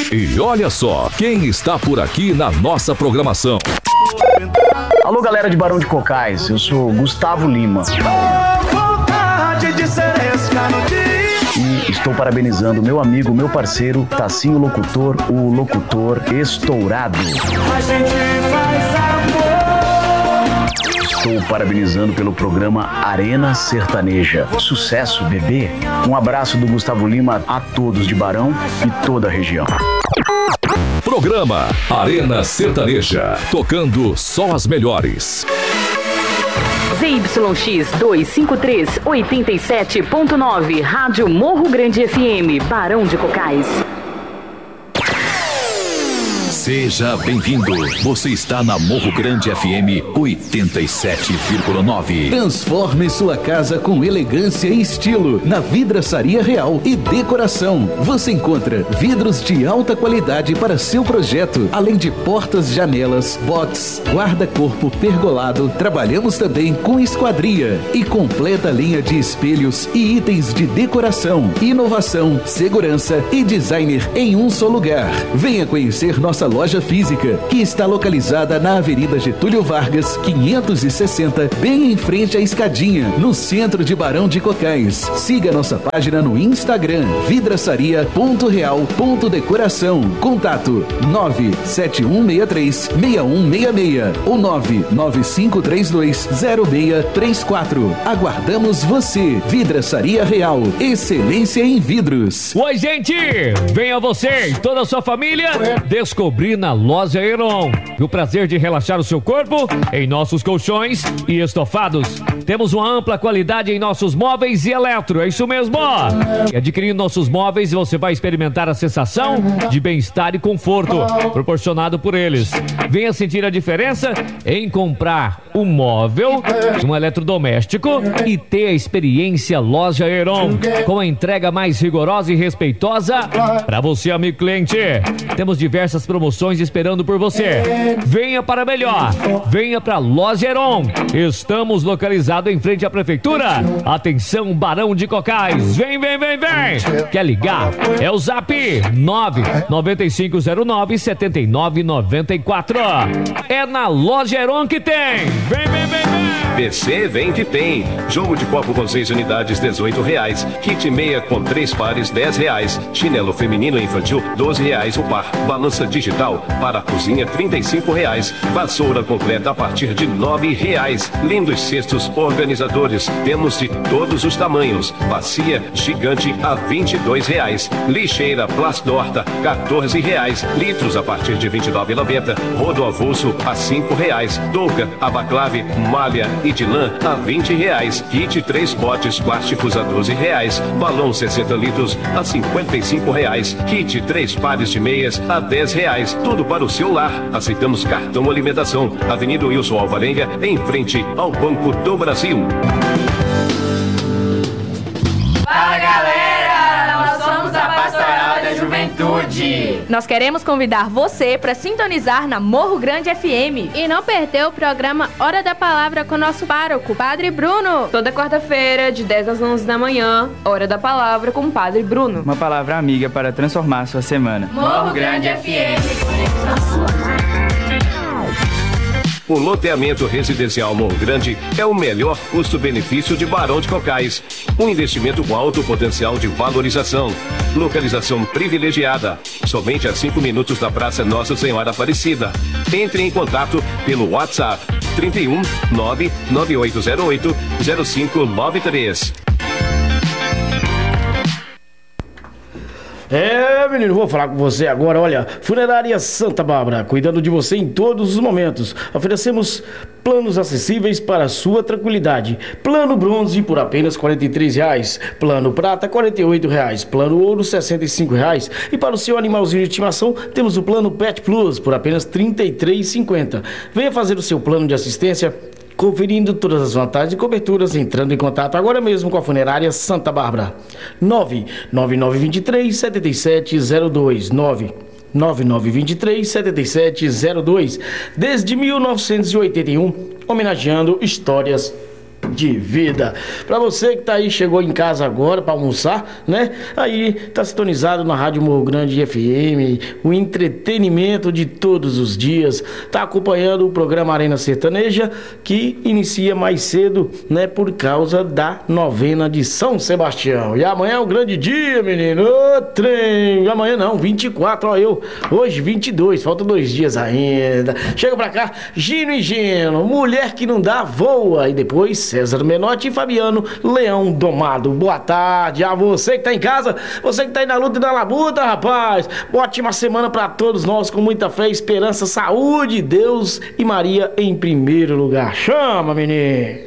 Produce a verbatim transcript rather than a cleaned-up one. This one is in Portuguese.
E olha só quem está por aqui na nossa programação. Alô, galera de Barão de Cocais, eu sou Gustavo Lima. E estou parabenizando meu amigo, meu parceiro, Tacinho Locutor, o locutor estourado. Estou parabenizando pelo programa Arena Sertaneja. Sucesso, bebê! Um abraço do Gustavo Lima a todos de Barão e toda a região. Programa Arena Sertaneja, tocando só as melhores. Z Y X duzentos e cinquenta e três, oitenta e sete ponto nove, Rádio Morro Grande F M, Barão de Cocais. Seja bem-vindo. Você está na Morro Grande F M oitenta e sete vírgula nove. Transforme sua casa com elegância e estilo na Vidraçaria Real e Decoração. Você encontra vidros de alta qualidade para seu projeto, além de portas, janelas, box, guarda-corpo pergolado. Trabalhamos também com esquadria e completa linha de espelhos e itens de decoração, inovação, segurança e designer em um só lugar. Venha conhecer nossa loja física, que está localizada na Avenida Getúlio Vargas, quinhentos e sessenta, bem em frente à Escadinha, no centro de Barão de Cocais. Siga nossa página no Instagram, vidraçaria ponto real ponto decoração. Contato nove sete um seis três, seis um seis seis ou nove nove cinco três dois, zero seis três quatro. Aguardamos você. Vidraçaria Real, excelência em vidros. Oi, gente! Venha você e toda a sua família descobrir na Loja Heron o prazer de relaxar o seu corpo em nossos colchões e estofados. Temos uma ampla qualidade em nossos móveis e eletro, é isso mesmo! E adquirindo nossos móveis, você vai experimentar a sensação de bem-estar e conforto proporcionado por eles. Venha sentir a diferença em comprar um móvel, um eletrodoméstico e ter a experiência Loja Heron, com a entrega mais rigorosa e respeitosa para você, amigo cliente. Temos diversas promoções esperando por você. Venha para melhor. Venha para Loja Heron. Estamos localizados em frente à prefeitura. Atenção, Barão de Cocais. Vem, vem, vem, vem. Quer ligar? É o Zap nove nove cinco zero nove, sete nove nove quatro. É na Loja Heron que tem. Vem, vem, vem, vem. P C vem que tem. Jogo de copo com seis unidades, dezoito reais. Kit meia com três pares, dez reais. Chinelo feminino e infantil, doze reais o par. Balança digital para a cozinha, trinta e cinco reais. Vassoura completa a partir de nove reais. Lindos cestos organizadores, temos de todos os tamanhos. Bacia gigante a vinte e dois reais. Lixeira Plasdorta, quatorze reais. Litros a partir de vinte e nove reais e noventa centavos. Rodo avulso a cinco reais. Touca, abaclave, malha e de lã a vinte reais. Kit três potes plásticos a doze reais. Balão sessenta litros a cinquenta e cinco reais. Kit três pares de meias a dez reais. Tudo para o seu lar. Aceitamos cartão alimentação. Avenida Wilson Alvarenga, em frente ao Banco do Brasil. Fala, galera! Nós somos a Pastoral da Juventude. Nós queremos convidar você para sintonizar na Morro Grande F M e não perder o programa Hora da Palavra com nosso pároco, Padre Bruno. Toda quarta-feira, de dez às onze da manhã, Hora da Palavra com o Padre Bruno. Uma palavra amiga para transformar sua semana. Morro Grande F M. O loteamento residencial Morro Grande é o melhor custo-benefício de Barão de Cocais. Um investimento com alto potencial de valorização. Localização privilegiada. Somente a cinco minutos da Praça Nossa Senhora Aparecida. Entre em contato pelo WhatsApp trinta e um, nove nove oito zero oito, zero cinco nove três. É, menino, vou falar com você agora. Olha, Funerária Santa Bárbara, cuidando de você em todos os momentos. Oferecemos planos acessíveis para a sua tranquilidade. Plano bronze por apenas quarenta e três reais. Plano prata, quarenta e oito reais. Plano ouro, sessenta e cinco reais. E para o seu animalzinho de estimação, temos o plano Pet Plus por apenas trinta e três reais e cinquenta centavos. Venha fazer o seu plano de assistência, conferindo todas as vantagens e coberturas, entrando em contato agora mesmo com a Funerária Santa Bárbara. nove nove nove dois três, sete sete zero dois. nove nove nove dois três, sete sete zero dois. Desde mil novecentos e oitenta e um, homenageando histórias de vida. Pra você que tá aí, chegou em casa agora pra almoçar, né? Aí tá sintonizado na Rádio Morro Grande F M, o entretenimento de todos os dias. Tá acompanhando o programa Arena Sertaneja, que inicia mais cedo, né? Por causa da novena de São Sebastião. E amanhã é um grande dia, menino. Ô, trem. Amanhã não, vinte e quatro, ó, eu. Hoje, vinte e dois, faltam dois dias ainda. Chega pra cá, Gino e Gino, mulher que não dá, voa. E depois, César Menotti e Fabiano, Leão Domado. Boa tarde a você que tá em casa, você que tá aí na luta e na labuta, rapaz. Ótima semana pra todos nós, com muita fé, esperança, saúde, Deus e Maria em primeiro lugar. Chama, menino.